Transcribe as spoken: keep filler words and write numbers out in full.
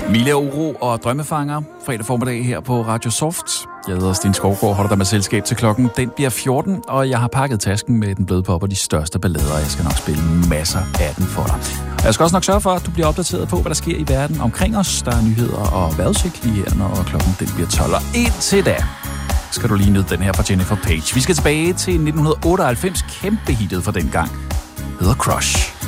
Mille Uro og Drømmefanger, fredag formiddag her på Radio Soft. Jeg hedder Sten Skovgaard, holder dig med selskab til klokken. Den bliver fjorten, og jeg har pakket tasken med den bløde pop og de største ballader. Jeg skal nok spille masser af den for dig. Og jeg skal også nok sørge for, at du bliver opdateret på, hvad der sker i verden omkring os. Der er nyheder og vejrudsigt lige her, når klokken den bliver tolv. Og indtil da skal du lige nyde den her fra Jennifer Page. Vi skal tilbage til nitten otteoghalvfems, kæmpe hittet fra dengang. Hedder Crush.